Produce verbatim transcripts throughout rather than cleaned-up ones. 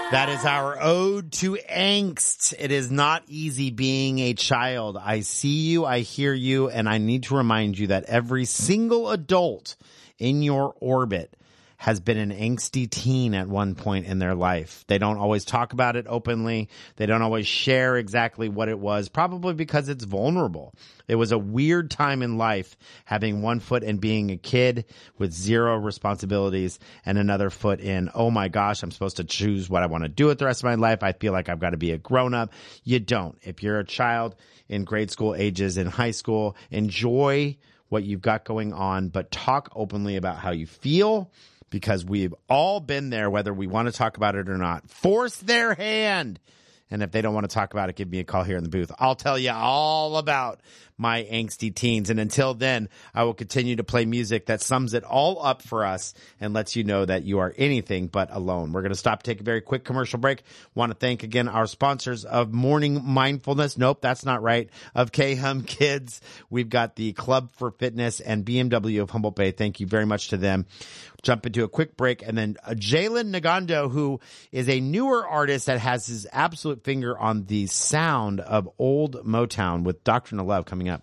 That is our ode to angst. It is not easy being a child. I see you, I hear you, and I need to remind you that every single adult in your orbit has been an angsty teen at one point in their life. They don't always talk about it openly. They don't always share exactly what it was, probably because it's vulnerable. It was a weird time in life, having one foot in being a kid with zero responsibilities and another foot in, oh my gosh, I'm supposed to choose what I want to do with the rest of my life. I feel like I've got to be a grown up. You don't. If you're a child in grade school ages, in high school, enjoy what you've got going on, but talk openly about how you feel, because we've all been there, whether we want to talk about it or not. Force their hand. And if they don't want to talk about it, give me a call here in the booth. I'll tell you all about my angsty teens. And until then, I will continue to play music that sums it all up for us and lets you know that you are anything but alone. We're going to stop, take a very quick commercial break. Want to thank again our sponsors of Morning Mindfulness. Nope, that's not right. Of K-Hum Kids. We've got the Club for Fitness and B M W of Humboldt Bay. Thank you very much to them. Jump into a quick break, and then uh, Jalen Nagando, who is a newer artist that has his absolute finger on the sound of old Motown, with Doctrine of Love coming up.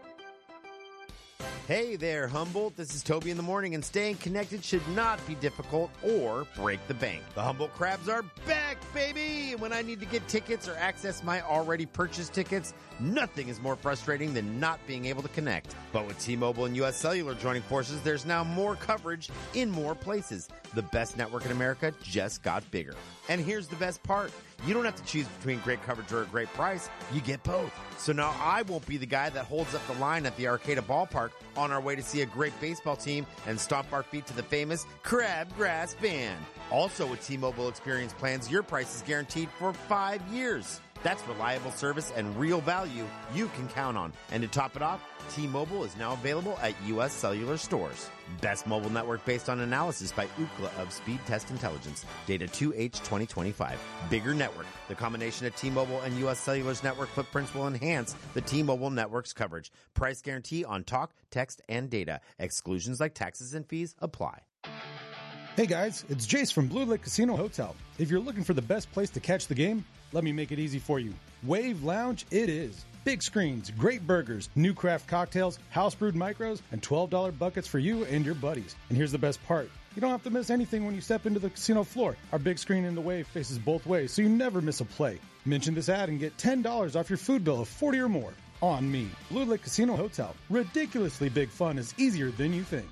Hey there, Humboldt. This is Toby in the Morning, and staying connected should not be difficult or break the bank. The Humboldt Crabs are back, baby! And when I need to get tickets or access my already purchased tickets, nothing is more frustrating than not being able to connect. But with T-Mobile and U S Cellular joining forces, there's now more coverage in more places. The best network in America just got bigger. And here's the best part. You don't have to choose between great coverage or a great price. You get both. So now I won't be the guy that holds up the line at the Arcata Ballpark on our way to see a great baseball team and stomp our feet to the famous Crabgrass Band. Also with T-Mobile Experience plans, your price is guaranteed for five years. That's reliable service and real value you can count on. And to top it off, T-Mobile is now available at U S Cellular stores. Best mobile network based on analysis by Ookla of Speed Test Intelligence. Data two H twenty twenty-five. Bigger network. The combination of T-Mobile and U S Cellular's network footprints will enhance the T-Mobile network's coverage. Price guarantee on talk, text, and data. Exclusions like taxes and fees apply. Hey guys, it's Jace from Blue Lake Casino Hotel. If you're looking for the best place to catch the game, let me make it easy for you. Wave Lounge it is. Big screens, great burgers, new craft cocktails, house brewed micros, and twelve dollars buckets for you and your buddies. And here's the best part. You don't have to miss anything when you step into the casino floor. Our big screen in the Wave faces both ways, so you never miss a play. Mention this ad and get ten dollars off your food bill of forty dollars or more. On me. Blue Lake Casino Hotel. Ridiculously big fun is easier than you think.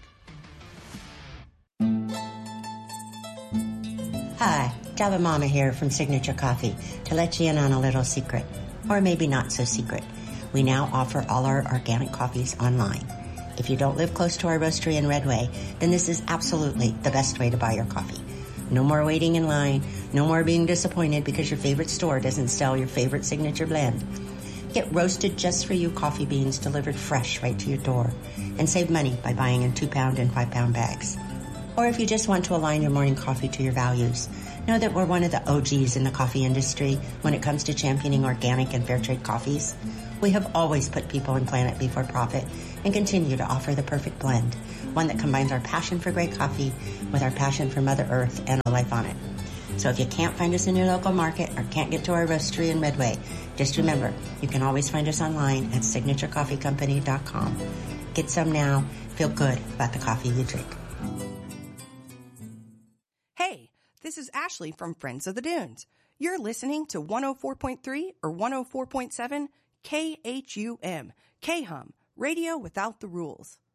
Hi, Java Mama here from Signature Coffee to let you in on a little secret, or maybe not so secret. We now offer all our organic coffees online. If you don't live close to our roastery in Redway, then this is absolutely the best way to buy your coffee. No more waiting in line, no more being disappointed because your favorite store doesn't sell your favorite signature blend. Get roasted just for you coffee beans delivered fresh right to your door, and save money by buying in two pound and five pound bags. Or if you just want to align your morning coffee to your values, know that we're one of the O Gs in the coffee industry when it comes to championing organic and fair trade coffees. We have always put people and planet before profit and continue to offer the perfect blend, one that combines our passion for great coffee with our passion for Mother Earth and a life on it. So if you can't find us in your local market or can't get to our roastery in Medway, just remember, you can always find us online at signature coffee company dot com. Get some now. Feel good about the coffee you drink. Hey, this is Ashley from Friends of the Dunes. You're listening to one oh four point three or one oh four point seven K H U M, K-Hum, radio without the rules.